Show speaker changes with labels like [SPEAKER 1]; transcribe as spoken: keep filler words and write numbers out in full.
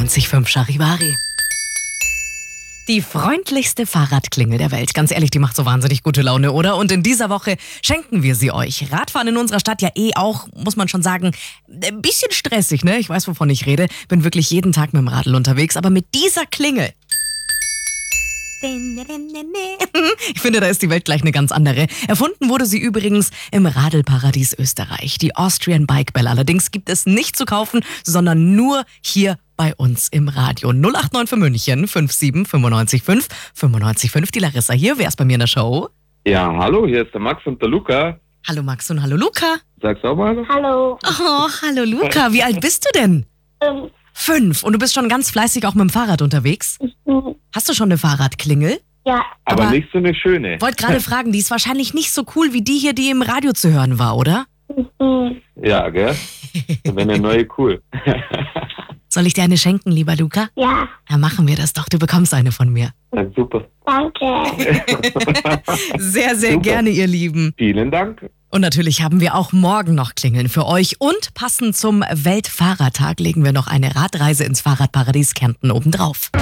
[SPEAKER 1] fünfundneunzig Komma fünf Charivari. Die freundlichste Fahrradklingel der Welt. Ganz ehrlich, die macht so wahnsinnig gute Laune, oder? Und in dieser Woche schenken wir sie euch. Radfahren in unserer Stadt ja eh auch, muss man schon sagen, ein bisschen stressig, ne? Ich weiß, wovon ich rede. Bin wirklich jeden Tag mit dem Radl unterwegs, aber mit dieser Klingel... Ich finde, da ist die Welt gleich eine ganz andere. Erfunden wurde sie übrigens im Radelparadies Österreich. Die Austrian Bike Bell allerdings gibt es nicht zu kaufen, sondern nur hier bei uns im Radio. null acht neun für München, fünf sieben fünfundneunzig fünf fünfundneunzig fünf. Die Larissa hier, wer ist bei mir in der Show?
[SPEAKER 2] Ja, hallo, hier ist der Max und der Luca.
[SPEAKER 1] Hallo Max und hallo Luca.
[SPEAKER 2] Sag's auch mal hallo.
[SPEAKER 3] Hallo.
[SPEAKER 1] Oh, hallo Luca. Wie alt bist du denn?
[SPEAKER 3] Ähm,
[SPEAKER 1] Fünf. Und du bist schon ganz fleißig auch mit dem Fahrrad unterwegs?
[SPEAKER 3] mhm.
[SPEAKER 1] Hast du schon eine Fahrradklingel?
[SPEAKER 3] Ja,
[SPEAKER 2] Aber,
[SPEAKER 1] Aber-
[SPEAKER 2] nicht so eine schöne.
[SPEAKER 1] Wollte gerade fragen, die ist wahrscheinlich nicht so cool wie die hier, die im Radio zu hören war, oder?
[SPEAKER 3] mhm.
[SPEAKER 2] Ja, gell? Das wäre eine neue cool.
[SPEAKER 1] Soll ich dir eine schenken, lieber Luca?
[SPEAKER 3] Ja,
[SPEAKER 1] Ja, machen wir das doch. Du bekommst eine von mir.
[SPEAKER 2] Ja, super.
[SPEAKER 3] danke.
[SPEAKER 1] Sehr, sehr
[SPEAKER 2] Super.
[SPEAKER 1] gerne, ihr Lieben.
[SPEAKER 2] Vielen Dank.
[SPEAKER 1] Und natürlich haben wir auch morgen noch Klingeln für euch. Und passend zum Weltfahrertag legen wir noch eine Radreise ins Fahrradparadies Kärnten obendrauf.